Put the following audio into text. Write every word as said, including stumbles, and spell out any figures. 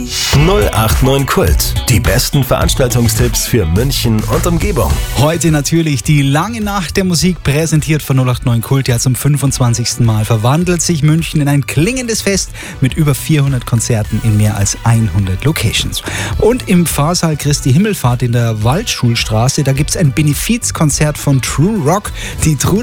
null acht neun Kult. Die besten Veranstaltungstipps für München und Umgebung. Heute natürlich die lange Nacht der Musik, präsentiert von null acht neun Kult. Ja, zum fünfundzwanzigsten Mal verwandelt sich München in ein klingendes Fest mit über vierhundert Konzerten in mehr als hundert Locations. Und im Pfarrsaal Christi Himmelfahrt in der Waldschulstraße, da gibt es ein Benefizkonzert von True Rock. Die Trude